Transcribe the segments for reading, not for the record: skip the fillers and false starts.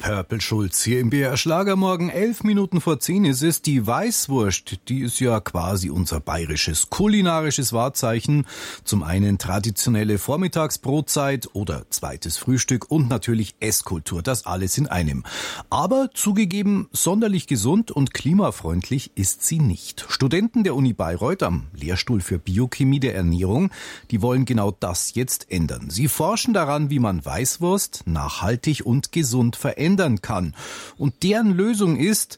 Purple Schulz hier im BR Schlagermorgen. 11 Minuten vor 10 ist es. Die Weißwurst, die ist ja quasi unser bayerisches kulinarisches Wahrzeichen. Zum einen traditionelle Vormittagsbrotzeit oder zweites Frühstück und natürlich Esskultur. Das alles in einem. Aber zugegeben, sonderlich gesund und klimafreundlich ist sie nicht. Studenten der Uni Bayreuth am Lehrstuhl für Biochemie der Ernährung, die wollen genau das jetzt ändern. Sie forschen daran, wie man Weißwurst nachhaltig und gesund verändern kann. Und deren Lösung ist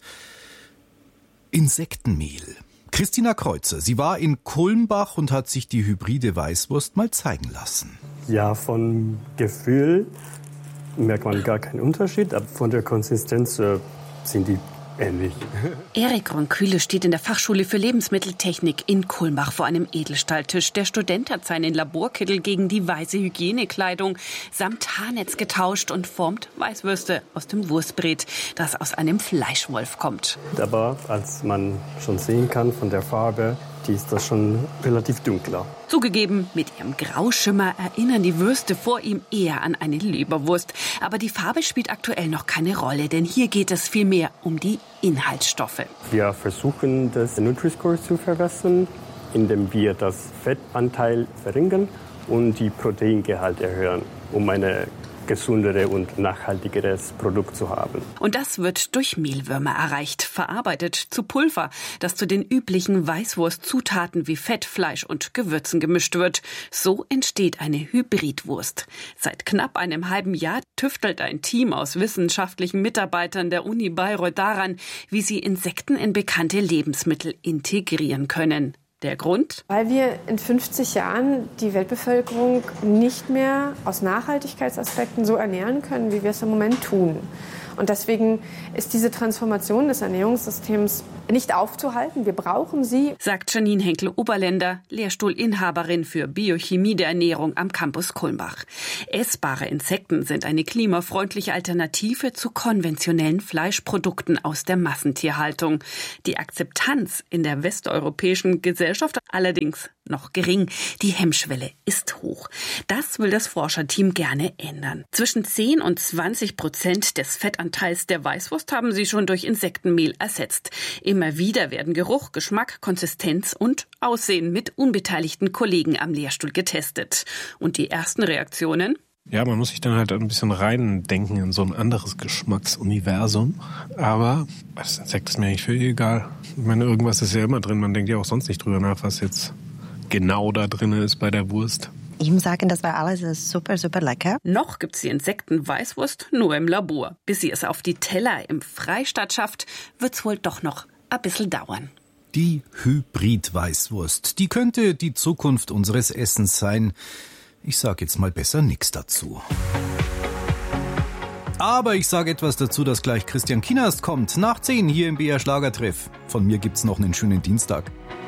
Insektenmehl. Christina Kreuzer, sie war in Kulmbach und hat sich die hybride Weißwurst mal zeigen lassen. Ja, vom Gefühl merkt man gar keinen Unterschied, aber von der Konsistenz sind die ähnlich. Erik Ronquille steht in der Fachschule für Lebensmitteltechnik in Kulmbach vor einem Edelstahltisch. Der Student hat seinen Laborkittel gegen die weiße Hygienekleidung samt Haarnetz getauscht und formt Weißwürste aus dem Wurstbret, das aus einem Fleischwolf kommt. Aber als man schon sehen kann von der Farbe, die ist das schon relativ dunkler. Zugegeben, mit ihrem Grauschimmer erinnern die Würste vor ihm eher an eine Leberwurst. Aber die Farbe spielt aktuell noch keine Rolle, denn hier geht es vielmehr um die Inhaltsstoffe. Wir versuchen, das Nutri-Score zu verbessern, indem wir das Fettanteil verringern und die Proteingehalt erhöhen, um eine gesundere und nachhaltigeres Produkt zu haben. Und das wird durch Mehlwürmer erreicht, verarbeitet zu Pulver, das zu den üblichen Weißwurstzutaten wie Fett, Fleisch und Gewürzen gemischt wird. So entsteht eine Hybridwurst. Seit knapp einem halben Jahr tüftelt ein Team aus wissenschaftlichen Mitarbeitern der Uni Bayreuth daran, wie sie Insekten in bekannte Lebensmittel integrieren können. Der Grund? Weil wir in 50 Jahren die Weltbevölkerung nicht mehr aus Nachhaltigkeitsaspekten so ernähren können, wie wir es im Moment tun. Und deswegen ist diese Transformation des Ernährungssystems nicht aufzuhalten. Wir brauchen sie, sagt Janine Henkel-Oberländer, Lehrstuhlinhaberin für Biochemie der Ernährung am Campus Kulmbach. Essbare Insekten sind eine klimafreundliche Alternative zu konventionellen Fleischprodukten aus der Massentierhaltung. Die Akzeptanz in der westeuropäischen Gesellschaft allerdings noch gering. Die Hemmschwelle ist hoch. Das will das Forscherteam gerne ändern. Zwischen 10 und 20% des Fettanteils der Weißwurst haben sie schon durch Insektenmehl ersetzt. Immer wieder werden Geruch, Geschmack, Konsistenz und Aussehen mit unbeteiligten Kollegen am Lehrstuhl getestet. Und die ersten Reaktionen? Ja, man muss sich dann halt ein bisschen reindenken in so ein anderes Geschmacksuniversum. Aber das Insekt ist mir eigentlich völlig egal. Ich meine, irgendwas ist ja immer drin. Man denkt ja auch sonst nicht drüber nach, was jetzt genau da drin ist bei der Wurst. Ich muss sagen, das war alles super, super lecker. Noch gibt's die Insektenweißwurst nur im Labor. Bis sie es auf die Teller im Freistaat schafft, wird's wohl doch noch ein bisschen dauern. Die Hybrid-Weißwurst, die könnte die Zukunft unseres Essens sein. Ich sage jetzt mal besser nichts dazu. Aber ich sage etwas dazu, dass gleich Christian Kienast kommt. Nach 10 hier im BR Schlagertreff. Von mir gibt's noch einen schönen Dienstag.